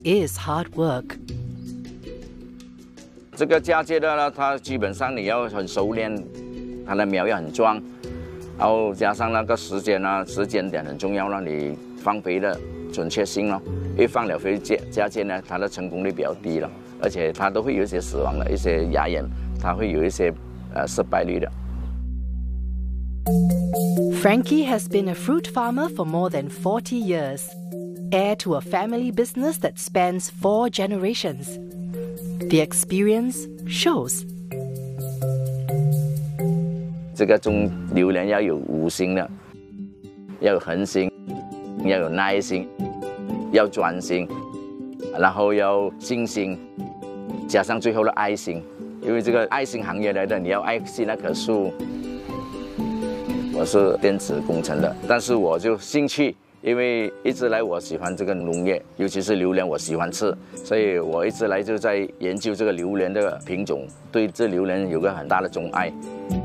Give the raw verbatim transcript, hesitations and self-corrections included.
is hard work. 这个嫁接的呢，它基本上你要很熟练，它的苗要很壮，然后加上那个时间呢，时间点很重要了，你放肥的准确性咯。因为放了肥嫁嫁接呢，它的成功率比较低了，而且它都会有一些死亡的一些芽眼，它会有一些呃失败率的。 Frankie has been a fruit farmer for more than forty years, heir to a family business that spans four generations. The experience shows. 这个种榴莲要有五心的，要有恒心，要有耐心，要专心，然后要信心，加上最后的爱心。因为这个爱心行业来的，你要爱惜那棵树。我是电子工程的，但是我就兴趣。因为一直来我喜欢这个农业，尤其是榴莲，我喜欢吃，所以我一直来就在研究这个榴莲的品种，对这榴莲有个很大的钟爱。